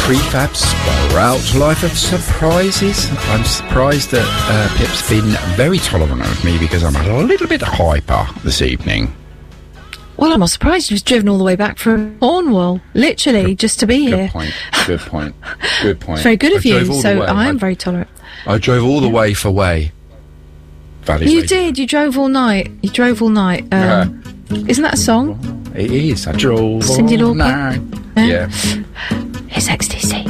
prefab Sprout Life of Surprises. I'm surprised that Pip's been very tolerant of me because I'm a little bit hyper this evening. Well, I'm not surprised. He was driven all the way back from Cornwall, literally, just to be here. Good point. It's very good of you, so I am very tolerant. I drove all the way for Way. You did. You drove all night. Isn't that a song? It is. I drove Cyndi all Lauper? night. Yeah. It's XTC.